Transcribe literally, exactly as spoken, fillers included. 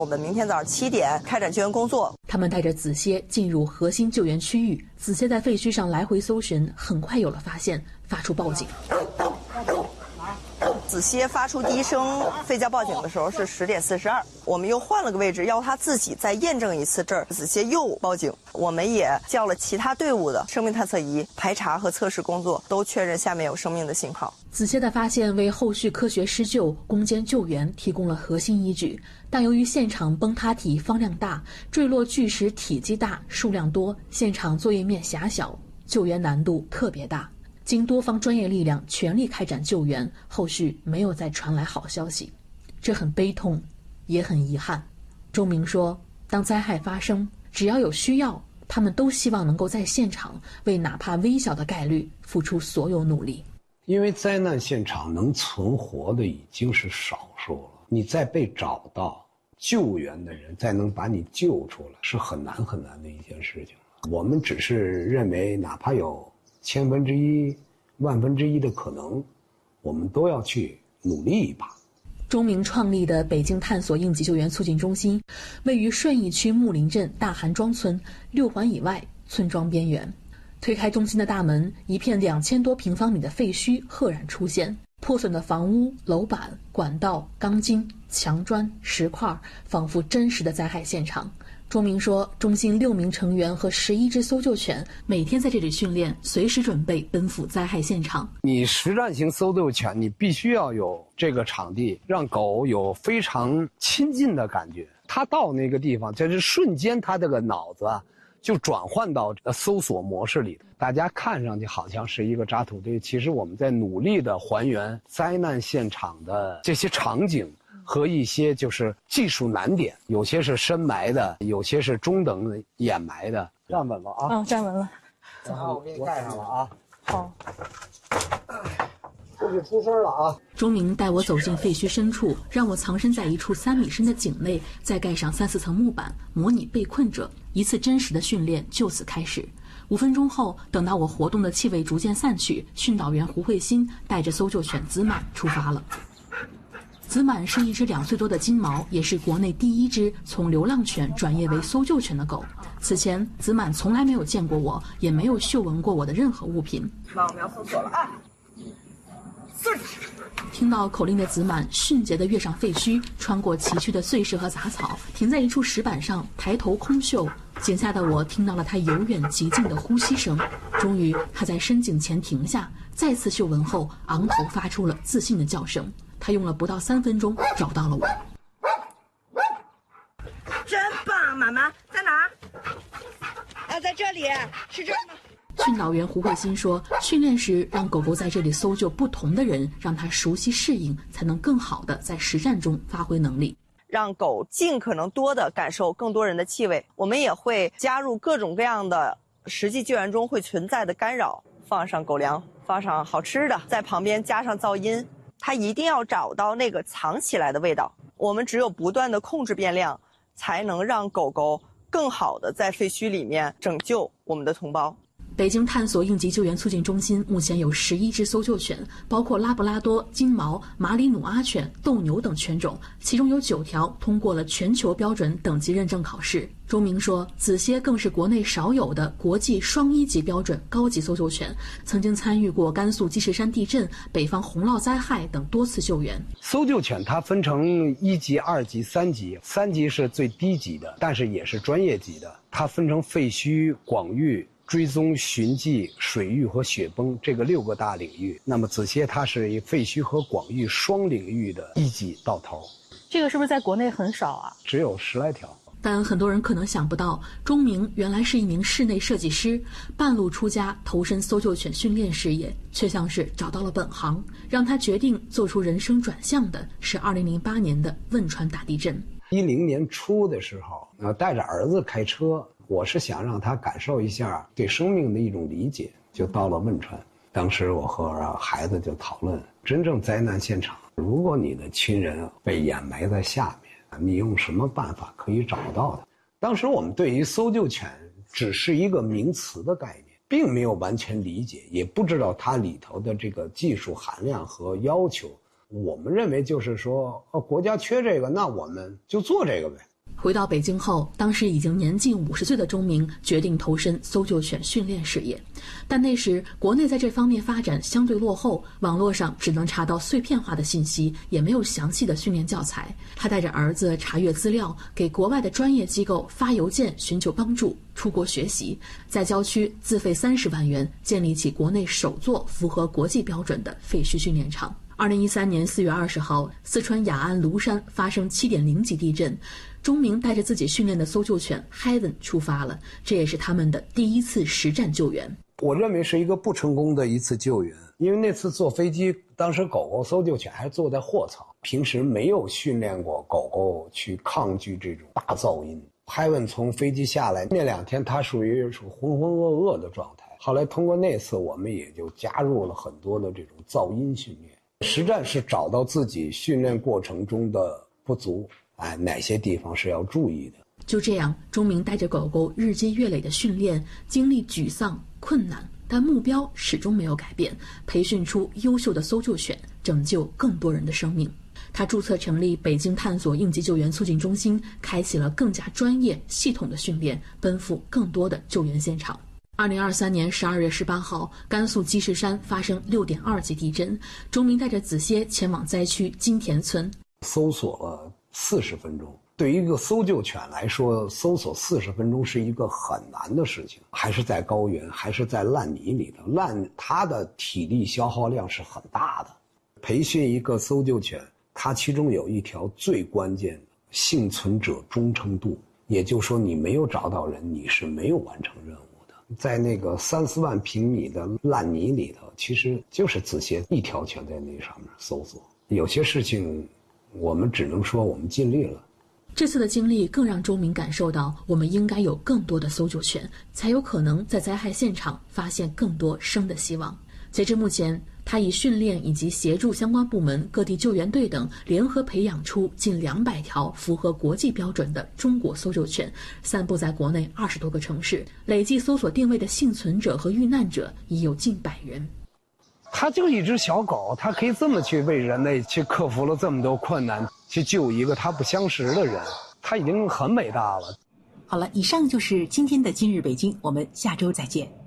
我们明天早上七点开展救援工作。 他们带着子蝎进入核心救援区域，子蝎在废墟上来回搜寻，很快有了发现，发出报警。 子蝎发出第一声吠叫报警的时候是十点四十二，我们又换了个位置，要他自己再验证一次这儿。子蝎又报警，我们也叫了其他队伍的生命探测仪排查和测试工作，都确认下面有生命的信号。 子蝎的发现为后续科学施救、攻坚救援提供了核心依据，但由于现场崩塌体方量大，坠落巨石体积大、数量多，现场作业面狭小，救援难度特别大。经多方专业力量全力开展救援，后续没有再传来好消息，这很悲痛，也很遗憾。钟明说，当灾害发生，只要有需要，他们都希望能够在现场为哪怕微小的概率付出所有努力。 因为灾难现场能存活的已经是少数了，你再被找到救援的人再能把你救出来，是很难很难的一件事情。我们只是认为哪怕有千分之一、万分之一的可能，我们都要去努力一把。 钟明创立的北京探索应急救援促进中心，位于顺义区木林镇大韩庄村六环以外村庄边缘。推开中心的大门，一片两千多平方米的废墟赫然出现，破损的房屋、楼板、管道、钢筋、墙砖、石块，仿佛真实的灾害现场。钟明说，中心六名成员和十一只搜救犬每天在这里训练，随时准备奔赴灾害现场。 你实战型搜救犬，你必须要有这个场地，让狗有非常亲近的感觉。它到那个地方，就是瞬间，它这个脑子啊，就转换到搜索模式里。大家看上去好像是一个渣土堆，其实我们在努力的还原灾难现场的这些场景。和一些就是技术难点，有些是深埋的，有些是中等掩埋的。站稳了啊！ 嗯，站稳了。 好，我给你盖上了啊。 好。 出去出声了啊！ 钟明带我走进废墟深处，让我藏身在一处三米深的井内，再盖上三四层木板，模拟被困者。一次真实的训练就此开始。五分钟后，等到我活动的气味逐渐散去，训导员胡慧欣带着搜救犬子满出发了。子满是一只两岁多的金毛，也是国内第一只从流浪犬转业为搜救犬的狗。此前，子满从来没有见过我，也没有嗅闻过我的任何物品。 妈，我们要搜索了啊！ 听到口令的子满迅捷地跃上废墟，穿过崎岖的碎石和杂草，停在一处石板上，抬头空嗅。井下的我听到了他由远及近的呼吸声。终于，他在深井前停下，再次嗅闻后，昂头发出了自信的叫声。他用了不到三分钟找到了我。 真棒，妈妈在哪儿？啊，在这里，是这儿吗？ 训导员胡慧欣说，训练时让狗狗在这里搜救不同的人，让它熟悉适应，才能更好地在实战中发挥能力。 让狗尽可能多地感受更多人的气味。我们也会加入各种各样的实际救援中会存在的干扰，放上狗粮，放上好吃的，在旁边加上噪音。它一定要找到那个藏起来的味道。我们只有不断的控制变量，才能让狗狗更好的在废墟里面拯救我们的同胞。 北京探索应急救援促进中心目前有十一只搜救犬，包括拉布拉多、金毛、马里努阿犬、斗牛等犬种，其中有九条通过了全球标准等级认证考试。钟明说，子蝎更是国内少有的国际双一级标准高级搜救犬，曾经参与过甘肃积石山地震、北方洪涝灾害等多次救援。 搜救犬它分成一级、二级、三级，三级是最低级的，但是也是专业级的。它分成废墟、广域、追踪、寻迹、水域和雪崩这个六个大领域。那么子蝎它是以废墟和广域双领域的一级到头。 这个是不是在国内很少啊？ 只有十来条。 但很多人可能想不到，钟明原来是一名室内设计师，半路出家投身搜救犬训练事业，却像是找到了本行。让他决定做出人生转向的是二零零八年的汶川大地震。 一零年初的时候，呃，带着儿子开车，我是想让他感受一下对生命的一种理解，就到了汶川。当时我和孩子就讨论，真正灾难现场，如果你的亲人被掩埋在下面，你用什么办法可以找到他？当时我们对于搜救犬只是一个名词的概念，并没有完全理解，也不知道它里头的这个技术含量和要求。我们认为就是说，哦，国家缺这个，那我们就做这个呗。 回到北京后，当时已经年近五十岁的钟鸣决定投身搜救犬训练事业，但那时国内在这方面发展相对落后，网络上只能查到碎片化的信息，也没有详细的训练教材。他带着儿子查阅资料，给国外的专业机构发邮件寻求帮助，出国学习，在郊区自费三十万元建立起国内首座符合国际标准的废墟训练场。二零一三年四月二十号，四川雅安芦山发生七点零级地震，钟鸣带着自己训练的搜救犬 Heaven 出发了，这也是他们的第一次实战救援。 我认为是一个不成功的一次救援，因为那次坐飞机，当时狗狗搜救犬还坐在货舱，平时没有训练过狗狗去抗拒这种大噪音。Heaven 从飞机下来那两天，它属于是浑浑噩噩的状态。后来通过那次，我们也就加入了很多的这种噪音训练。实战是找到自己训练过程中的不足，哎，哪些地方是要注意的。 就这样，钟鸣带着狗狗日积月累的训练，经历沮丧、困难，但目标始终没有改变，培训出优秀的搜救犬，拯救更多人的生命。他注册成立北京探索应急救援促进中心，开启了更加专业、系统的训练，奔赴更多的救援现场。二零二三年十二月十八号，甘肃积石山发生六点二级地震，钟鸣带着子歇前往灾区金田村， 搜索了四十分钟。对于一个搜救犬来说，搜索四十分钟是一个很难的事情，还是在高原，还是在烂泥里头，烂它的体力消耗量是很大的。培训一个搜救犬，它其中有一条最关键的幸存者忠诚度，也就是说你没有找到人，你是没有完成任务。在那个三四万平米的烂泥里头，其实就是子歇一条犬在那上面搜索。有些事情我们只能说我们尽力了。 这次的经历更让钟鸣感受到，我们应该有更多的搜救犬，才有可能在灾害现场发现更多生的希望。截至目前，他以训练以及协助相关部门、各地救援队等联合培养出近两百条符合国际标准的中国搜救犬，散布在国内二十多个城市，累计搜索定位的幸存者和遇难者已有近百人。 它就一只小狗，它可以这么去为人类去克服了这么多困难，去救一个它不相识的人，它已经很伟大了。 好了，以上就是今天的今日北京，我们下周再见。